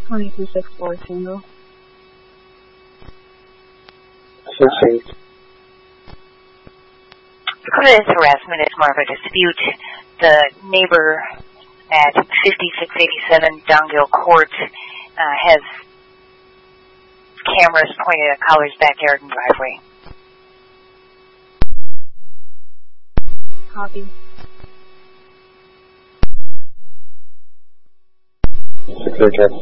2264 single. 6-8. Because harassment is more of a dispute, the neighbor at 5687 Dongill Court has cameras pointed at Collar's backyard and driveway. Copy. 6-8.